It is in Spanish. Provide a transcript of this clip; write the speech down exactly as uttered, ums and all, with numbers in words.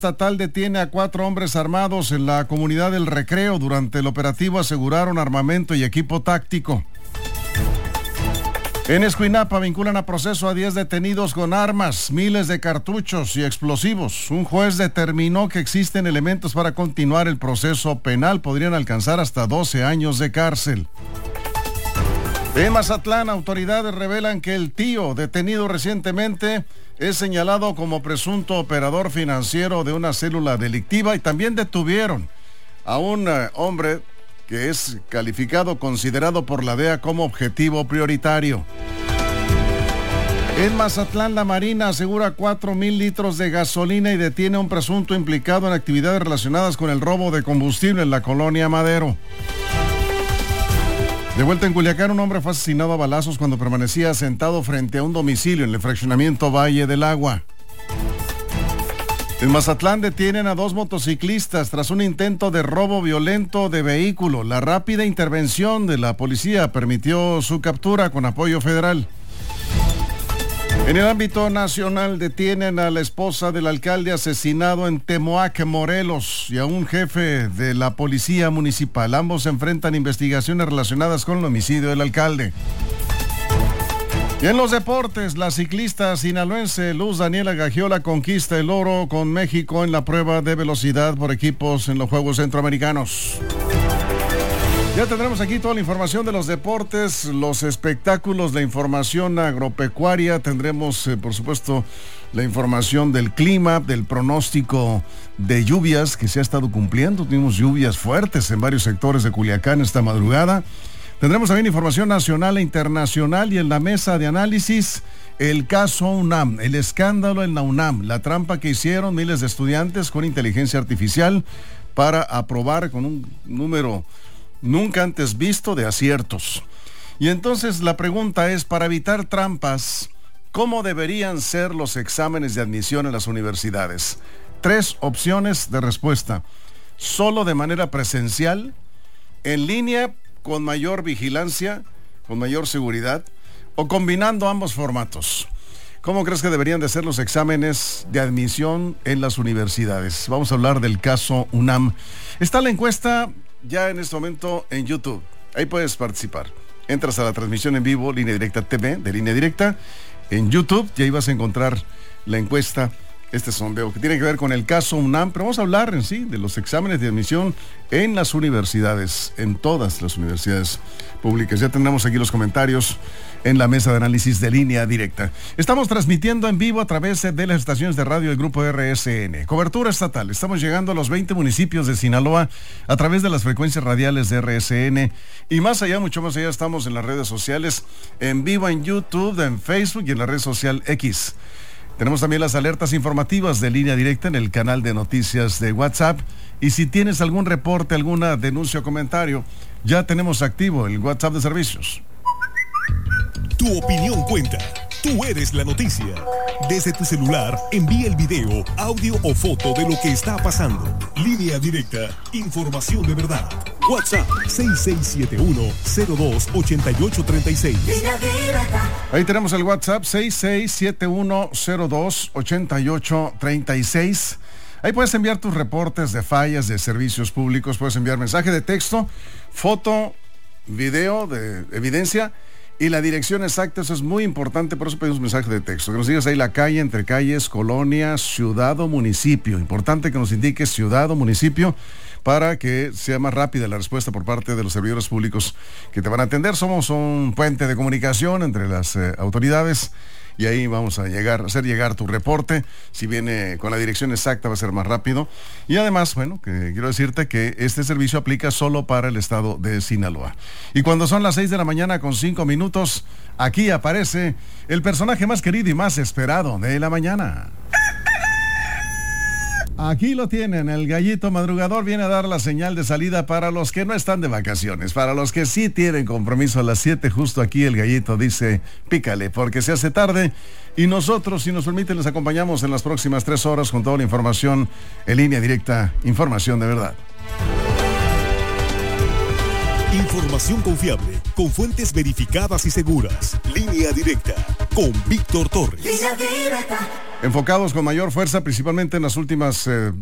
Estatal detiene a cuatro hombres armados en la comunidad del Recreo. Durante el operativo aseguraron armamento y equipo táctico. En Escuinapa vinculan a proceso a diez detenidos con armas, miles de cartuchos y explosivos. Un juez determinó que existen elementos para continuar el proceso penal. Podrían alcanzar hasta doce años de cárcel. En Mazatlán, autoridades revelan que el tío, detenido recientemente, es señalado como presunto operador financiero de una célula delictiva, y también detuvieron a un uh, hombre que es calificado, considerado por la D E A como objetivo prioritario. En Mazatlán, la Marina asegura cuatro mil litros de gasolina y detiene a un presunto implicado en actividades relacionadas con el robo de combustible en la colonia Madero. De vuelta en Culiacán, un hombre fue asesinado a balazos cuando permanecía sentado frente a un domicilio en el fraccionamiento Valle del Agua. En Mazatlán detienen a dos motociclistas tras un intento de robo violento de vehículo. La rápida intervención de la policía permitió su captura con apoyo federal. En el ámbito nacional detienen a la esposa del alcalde asesinado en Temoac, Morelos, y a un jefe de la policía municipal. Ambos enfrentan investigaciones relacionadas con el homicidio del alcalde. Y en los deportes, la ciclista sinaloense Luz Daniela Gagiola conquista el oro con México en la prueba de velocidad por equipos en los Juegos Centroamericanos. Ya tendremos aquí toda la información de los deportes, los espectáculos, la información agropecuaria. Tendremos, eh, por supuesto, la información del clima, del pronóstico de lluvias que se ha estado cumpliendo. Tuvimos lluvias fuertes en varios sectores de Culiacán esta madrugada. Tendremos también información nacional e internacional, y en la mesa de análisis, el caso UNAM, el escándalo en la UNAM, la trampa que hicieron miles de estudiantes con inteligencia artificial para aprobar con un número nunca antes visto de aciertos. Y entonces la pregunta es, para evitar trampas, ¿cómo deberían ser los exámenes de admisión en las universidades? Tres opciones de respuesta: solo de manera presencial, en línea con mayor vigilancia, con mayor seguridad, o combinando ambos formatos. ¿Cómo crees que deberían de ser los exámenes de admisión en las universidades? Vamos a hablar del caso UNAM. Está la encuesta ya en este momento en YouTube. Ahí puedes participar. Entras a la transmisión en vivo, Línea Directa T V, de Línea Directa, en YouTube, y ahí vas a encontrar la encuesta, este sondeo, que tiene que ver con el caso UNAM, pero vamos a hablar en sí de los exámenes de admisión en las universidades, en todas las universidades públicas. Ya tendremos aquí los comentarios en la mesa de análisis de Línea Directa. Estamos transmitiendo en vivo a través de las estaciones de radio del Grupo R S N. Cobertura estatal. Estamos llegando a los veinte municipios de Sinaloa a través de las frecuencias radiales de R S N. Y más allá, mucho más allá, estamos en las redes sociales, en vivo en YouTube, en Facebook y en la red social X. Tenemos también las alertas informativas de Línea Directa en el canal de noticias de WhatsApp. Y si tienes algún reporte, alguna denuncia o comentario, ya tenemos activo el WhatsApp de servicios. Tu opinión cuenta. Tú eres la noticia. Desde tu celular, envía el video, audio o foto de lo que está pasando. Línea Directa. Información de verdad. WhatsApp seis seis siete uno, cero dos, ocho ocho tres seis. Ahí tenemos el WhatsApp seis seis siete uno, cero dos, ocho ocho tres seis. Ahí puedes enviar tus reportes de fallas de servicios públicos. Puedes enviar mensaje de texto, foto, video de evidencia y la dirección exacta. Eso es muy importante, por eso pedimos mensaje de texto. Que nos digas ahí la calle, entre calles, colonia, ciudad o municipio. Importante que nos indiques ciudad o municipio para que sea más rápida la respuesta por parte de los servidores públicos que te van a atender. Somos un puente de comunicación entre las eh, autoridades, y ahí vamos a llegar, hacer llegar tu reporte. Si viene con la dirección exacta va a ser más rápido. Y además, bueno, que quiero decirte que este servicio aplica solo para el estado de Sinaloa. Y cuando son las seis de la mañana con cinco minutos, aquí aparece el personaje más querido y más esperado de la mañana. Aquí lo tienen, el gallito madrugador viene a dar la señal de salida para los que no están de vacaciones, para los que sí tienen compromiso a las siete, justo aquí el gallito dice, pícale, porque se hace tarde, y nosotros, si nos permiten, les acompañamos en las próximas tres horas con toda la información en Línea Directa, información de verdad. Información confiable, con fuentes verificadas y seguras. Línea Directa, con Víctor Torres. Línea Directa. enfocados con mayor fuerza, principalmente en las últimas eh,